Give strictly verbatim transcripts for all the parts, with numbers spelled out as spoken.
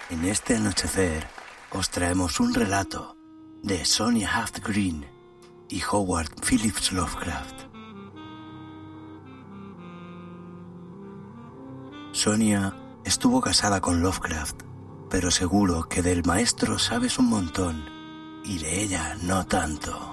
En este anochecer os traemos un relato de Sonia Haft Green y Howard Phillips Lovecraft. Sonia estuvo casada con Lovecraft, pero seguro que del maestro sabes un montón y de ella no tanto.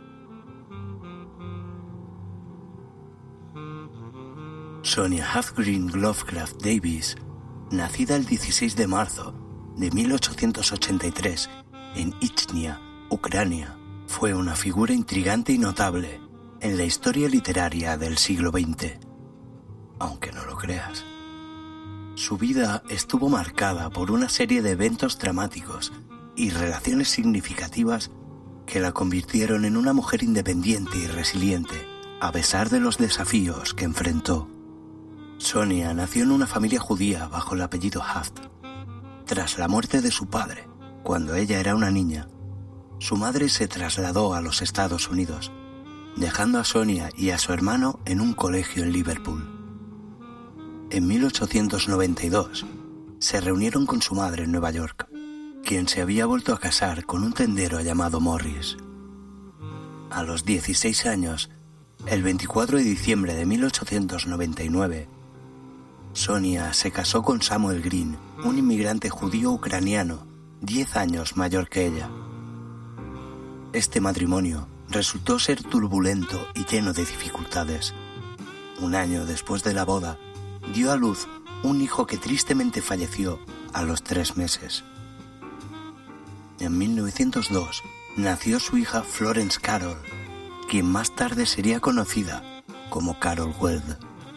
Sonia Haft Green Lovecraft Davis, nacida el dieciséis de marzo de mil ochocientos ochenta y tres en Ichnia, Ucrania, fue una figura intrigante y notable en la historia literaria del siglo veinte, aunque no lo creas. Su vida estuvo marcada por una serie de eventos dramáticos y relaciones significativas que la convirtieron en una mujer independiente y resiliente, a pesar de los desafíos que enfrentó. Sonia nació en una familia judía bajo el apellido Haft. Tras la muerte de su padre, cuando ella era una niña, su madre se trasladó a los Estados Unidos, dejando a Sonia y a su hermano en un colegio en Liverpool. En mil ochocientos noventa y dos, se reunieron con su madre en Nueva York, quien se había vuelto a casar con un tendero llamado Morris. A los dieciséis años, el veinticuatro de diciembre de mil ochocientos noventa y nueve, Sonia se casó con Samuel Green, un inmigrante judío ucraniano, diez años mayor que ella. Este matrimonio resultó ser turbulento y lleno de dificultades. Un año después de la boda, dio a luz un hijo que tristemente falleció a los tres meses. En mil novecientos dos nació su hija Florence Carol, quien más tarde sería conocida como Carol Weld.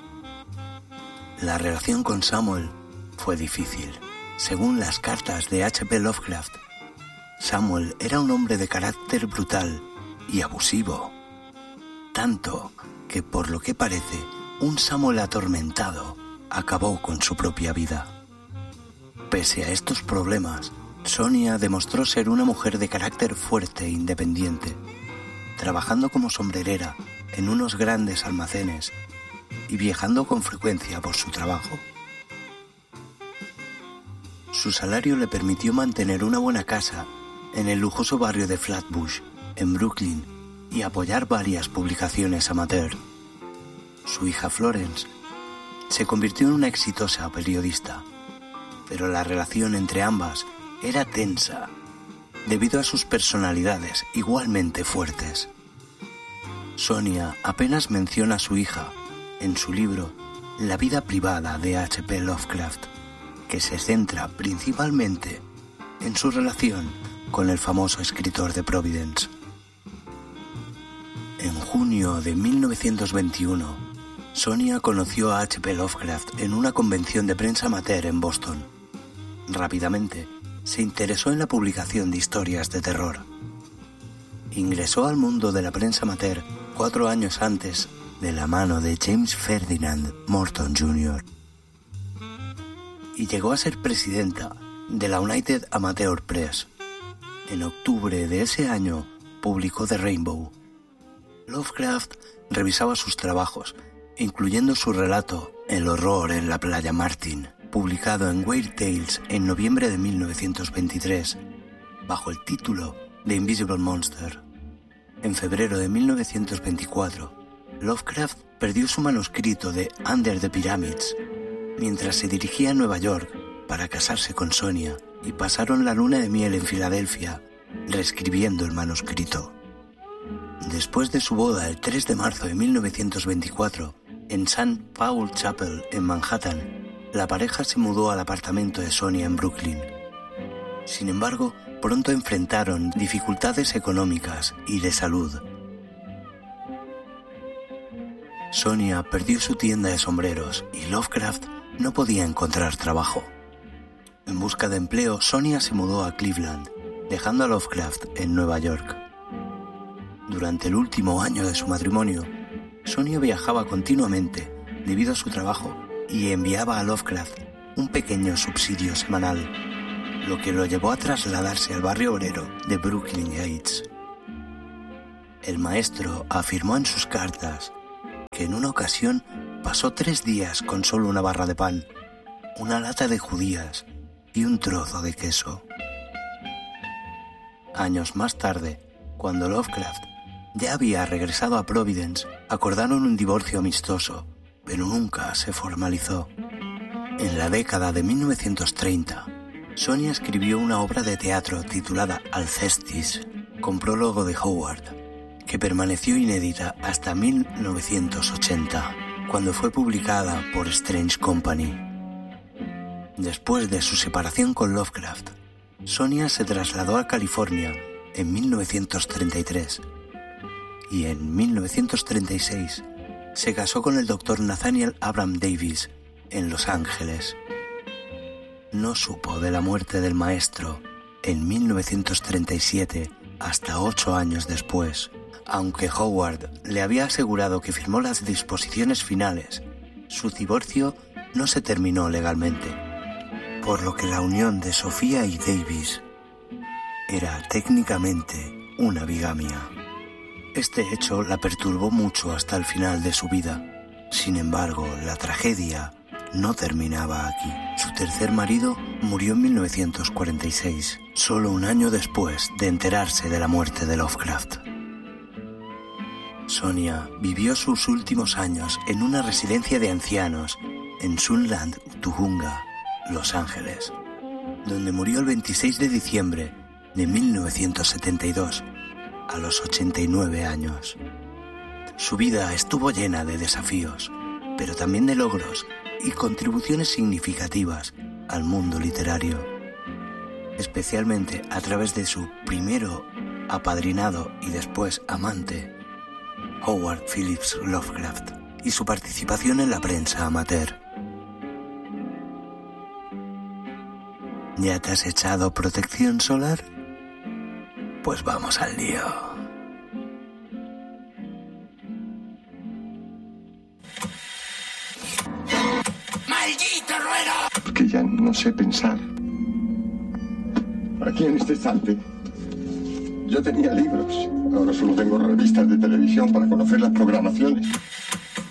La relación con Samuel fue difícil. Según las cartas de H P Lovecraft, Samuel era un hombre de carácter brutal y abusivo, tanto que, por lo que parece, un Samuel atormentado acabó con su propia vida. Pese a estos problemas, Sonia demostró ser una mujer de carácter fuerte e independiente, trabajando como sombrerera en unos grandes almacenes y viajando con frecuencia por su trabajo. Su salario le permitió mantener una buena casa en el lujoso barrio de Flatbush, en Brooklyn, y apoyar varias publicaciones amateur. Su hija Florence se convirtió en una exitosa periodista, pero la relación entre ambas era tensa debido a sus personalidades igualmente fuertes. Sonia apenas menciona a su hija en su libro La vida privada de H P Lovecraft, que se centra principalmente en su relación con el famoso escritor de Providence. En junio de mil novecientos veintiuno, Sonia conoció a H P Lovecraft en una convención de prensa amateur en Boston. Rápidamente se interesó en la publicación de historias de terror. Ingresó al mundo de la prensa amateur cuatro años antes de la mano de James Ferdinand Morton junior y llegó a ser presidenta de la United Amateur Press. En octubre de ese año publicó The Rainbow. Lovecraft revisaba sus trabajos, incluyendo su relato El horror en la playa Martin, publicado en Weird Tales en noviembre de mil novecientos veintitrés, bajo el título The Invisible Monster. En febrero de mil novecientos veinticuatro, Lovecraft perdió su manuscrito de Under the Pyramids mientras se dirigía a Nueva York para casarse con Sonia, y pasaron la luna de miel en Filadelfia reescribiendo el manuscrito. Después de su boda el tres de marzo de mil novecientos veinticuatro en Saint Paul Chapel en Manhattan, la pareja se mudó al apartamento de Sonia en Brooklyn. Sin embargo, pronto enfrentaron dificultades económicas y de salud. Sonia perdió su tienda de sombreros y Lovecraft no podía encontrar trabajo. En busca de empleo, Sonia se mudó a Cleveland, dejando a Lovecraft en Nueva York. Durante el último año de su matrimonio, Sonia viajaba continuamente debido a su trabajo y enviaba a Lovecraft un pequeño subsidio semanal, lo que lo llevó a trasladarse al barrio obrero de Brooklyn Heights. El maestro afirmó en sus cartas que en una ocasión pasó tres días con solo una barra de pan, una lata de judías y un trozo de queso. Años más tarde, cuando Lovecraft ya había regresado a Providence, acordaron un divorcio amistoso, pero nunca se formalizó. En la década de mil novecientos treinta, Sonia escribió una obra de teatro titulada Alcestis, con prólogo de Howard, que permaneció inédita hasta mil novecientos ochenta, cuando fue publicada por Strange Company. Después de su separación con Lovecraft, Sonia se trasladó a California en mil novecientos treinta y tres y en mil novecientos treinta y seis se casó con el doctor Nathaniel Abram Davis en Los Ángeles. No supo de la muerte del maestro en mil novecientos treinta y siete hasta ocho años después, aunque Howard le había asegurado que firmó las disposiciones finales. Su divorcio no se terminó legalmente, por lo que la unión de Sofía y Davis era técnicamente una bigamia. Este hecho la perturbó mucho hasta el final de su vida. Sin embargo, la tragedia no terminaba aquí. Su tercer marido murió en mil novecientos cuarenta y seis, solo un año después de enterarse de la muerte de Lovecraft. Sonia vivió sus últimos años en una residencia de ancianos en Sunland, Tujunga, Los Ángeles, donde murió el veintiséis de diciembre de mil novecientos setenta y dos, a los ochenta y nueve años. Su vida estuvo llena de desafíos, pero también de logros y contribuciones significativas al mundo literario, especialmente a través de su primero apadrinado y después amante, Howard Phillips Lovecraft, y su participación en la prensa amateur. ¿Ya te has echado protección solar? Pues vamos al lío. ¡Maldito ruedo! Que ya no sé pensar. Aquí en este estante yo tenía libros. Ahora solo tengo revistas de televisión para conocer las programaciones.